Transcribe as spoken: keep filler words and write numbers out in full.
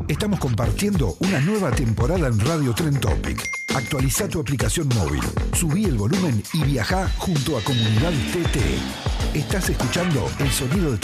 Estamos compartiendo una nueva temporada en Radio Tren Topic. Actualiza tu aplicación móvil, subí el volumen y viajá junto a Comunidad T T. Estás escuchando el sonido de